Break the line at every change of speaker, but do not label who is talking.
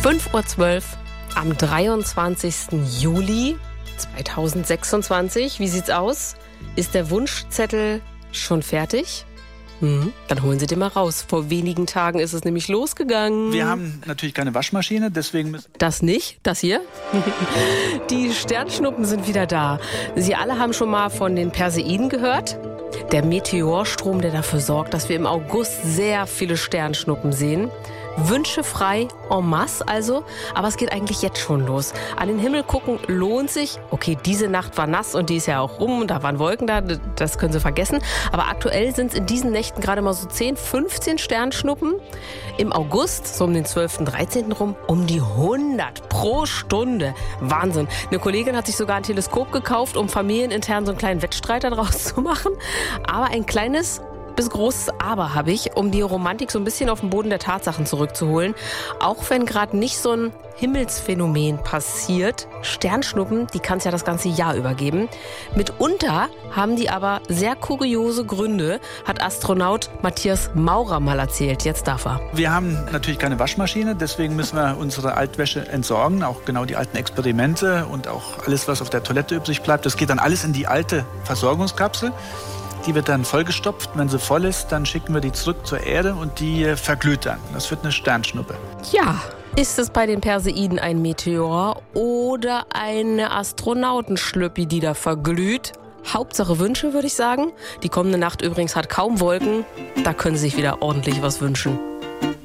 5:12 Uhr am 23. Juli 2026. Wie sieht's aus? Ist der Wunschzettel schon fertig? Dann holen Sie den mal raus. Vor wenigen Tagen ist es nämlich losgegangen.
Wir haben natürlich keine Waschmaschine, deswegen müssen...
Das nicht? Das hier? Die Sternschnuppen sind wieder da. Sie alle haben schon mal von den Perseiden gehört. Der Meteorstrom, der dafür sorgt, dass wir im August sehr viele Sternschnuppen sehen. Wünsche frei en masse also, aber es geht eigentlich jetzt schon los. An den Himmel gucken lohnt sich. Okay, diese Nacht war nass und die ist ja auch rum, da waren Wolken da, das können Sie vergessen. Aber aktuell sind es in diesen Nächten gerade mal so 10, 15 Sternschnuppen. Im August, so um den 12., 13. rum, um die 100 pro Stunde. Wahnsinn. Eine Kollegin hat sich sogar ein Teleskop gekauft, um familienintern so einen kleinen Wettstreit daraus zu machen. Aber ein kleines bis großes Aber habe ich, um die Romantik so ein bisschen auf den Boden der Tatsachen zurückzuholen. Auch wenn gerade nicht so ein Himmelsphänomen passiert, Sternschnuppen, die kann es ja das ganze Jahr übergeben. Mitunter haben die aber sehr kuriose Gründe, hat Astronaut Matthias Maurer mal erzählt. Jetzt darf er.
Wir haben natürlich keine Waschmaschine, deswegen müssen wir unsere Altwäsche entsorgen, auch genau die alten Experimente und auch alles, was auf der Toilette übrig bleibt. Das geht dann alles in die alte Versorgungskapsel. Die wird dann vollgestopft. Wenn sie voll ist, dann schicken wir die zurück zur Erde und die verglüht dann. Das wird eine Sternschnuppe.
Ja, ist es bei den Perseiden ein Meteor oder eine Astronautenschlüppi, die da verglüht? Hauptsache Wünsche, würde ich sagen. Die kommende Nacht übrigens hat kaum Wolken. Da können Sie sich wieder ordentlich was wünschen.